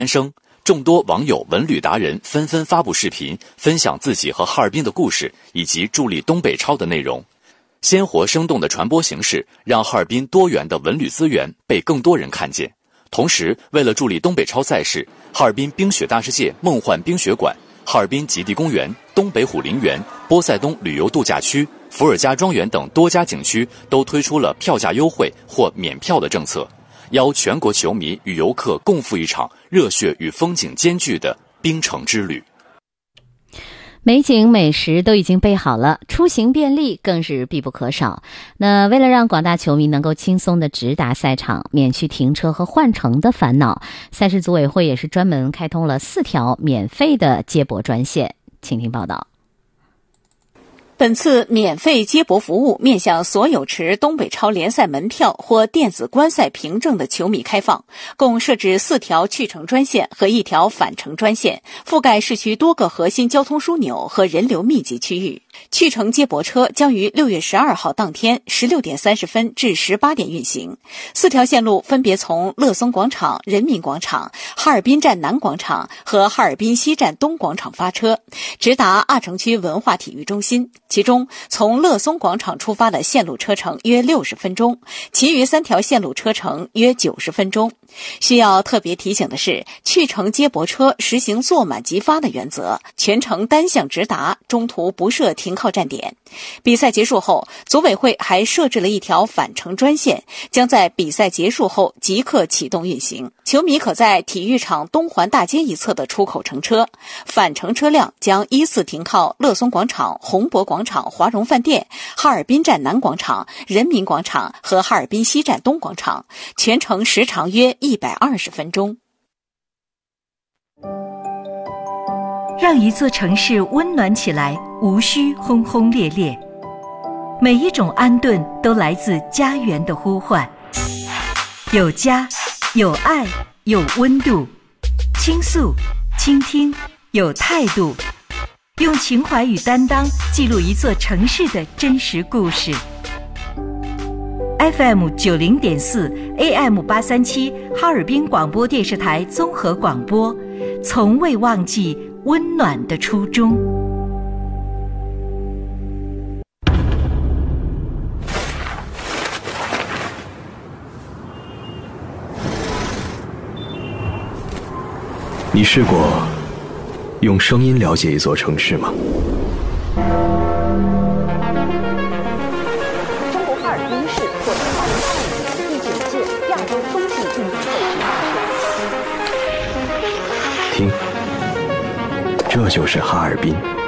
生，众多网友文旅达人纷纷发布视频，分享自己和哈尔滨的故事以及助力东北超的内容。鲜活生动的传播形式，让哈尔滨多元的文旅资源被更多人看见。同时，为了助力东北超赛事，哈尔滨冰雪大世界梦幻冰雪馆、哈尔滨极地公园、东北虎林园、波塞冬旅游度假区、伏尔加庄园等多家景区都推出了票价优惠或免票的政策，邀全国球迷与游客共赴一场热血与风景兼具的冰城之旅。 美景美食都已经备好了，出行便利更是必不可少。那为了让广大球迷能够轻松地直达赛场，免去停车和换乘的烦恼，赛事组委会也是专门开通了4条免费的接驳专线。请听报道。 本次免费接驳服务面向所有持东北超联赛门票或电子观赛凭证的球迷开放，共设置4条去程专线和1条返程专线，覆盖市区多个核心交通枢纽和人流密集区域。去程接驳车将于6月12号当天16点30分至18点运行，4条线路分别从乐松广场、人民广场、哈尔滨站南广场和哈尔滨西站东广场发车，直达阿城区文化体育中心。其中，从乐松广场出发的线路车程约60分钟，其余3条线路车程约90分钟。需要特别提醒的是，去程接驳车实行坐满即发的原则，全程单向直达，中途不设停靠站点。比赛结束后，组委会还设置了1条返程专线，将在比赛结束后即刻启动运行。球迷可在体育场东环大街一侧的出口乘车，返程车辆将依次停靠乐松广场、红博广场、华荣饭店、哈尔滨站南广场、人民广场和哈尔滨西站东广场，全程时长约120分钟。 让一座城市温暖起来，无需轰轰烈烈。每一种安顿都来自家园的呼唤。有家，有爱，有温度。倾诉，倾听，有态度。用情怀与担当记录一座城市的真实故事。FM 90.4 AM 837哈尔滨广播电视台综合广播，从未忘记温暖的初衷。 你试过用声音了解一座城市吗？ 中国哈尔滨市获得2022年第9届亚洲冬季运动会评选。 听，这就是哈尔滨。